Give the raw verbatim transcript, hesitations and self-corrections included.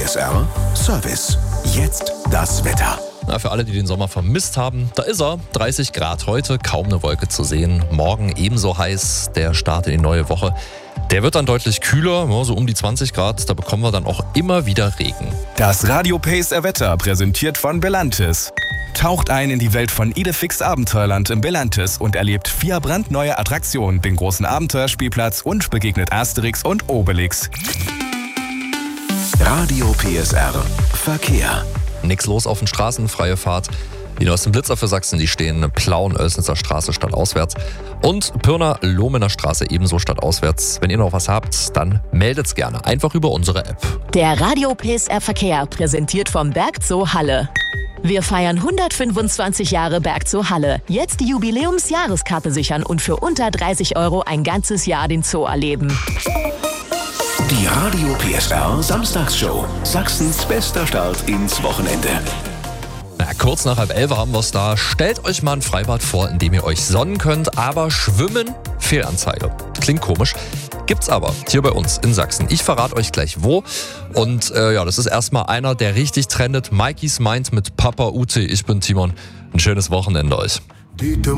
S R Service. Jetzt das Wetter. Na, für alle, die den Sommer vermisst haben, da ist er. dreißig Grad heute, kaum eine Wolke zu sehen. Morgen ebenso heiß, der Start in die neue Woche. Der wird dann deutlich kühler, so um die zwanzig Grad. Da bekommen wir dann auch immer wieder Regen. Das Radio P S R Wetter präsentiert von Belantis. Taucht ein in die Welt von Idefix Abenteuerland im Belantis und erlebt vier brandneue Attraktionen, den großen Abenteuerspielplatz und begegnet Asterix und Obelix. Radio P S R Verkehr. Nix los auf den Straßen, freie Fahrt. Die neuesten Blitzer für Sachsen, die stehen Plauen, Oelsnitzer Straße stadtauswärts und Pirna, Lohmener Straße ebenso stadtauswärts. Wenn ihr noch was habt, dann meldet's gerne. Einfach über unsere App. Der Radio P S R Verkehr, präsentiert vom Bergzoo Halle. Wir feiern hundertfünfundzwanzig Jahre Bergzoo Halle. Jetzt die Jubiläumsjahreskarte sichern und für unter dreißig Euro ein ganzes Jahr den Zoo erleben. Die Radio P S R Samstagsshow. Sachsens bester Start ins Wochenende. Na, kurz nach halb elf haben wir es da. Stellt euch mal ein Freibad vor, in dem ihr euch sonnen könnt, aber schwimmen, Fehlanzeige. Klingt komisch. Gibt's aber hier bei uns in Sachsen. Ich verrate euch gleich wo. Und äh, ja, das ist erstmal einer, der richtig trendet. Mikeys Mind mit Papa Ute. Ich bin Timon. Ein schönes Wochenende euch.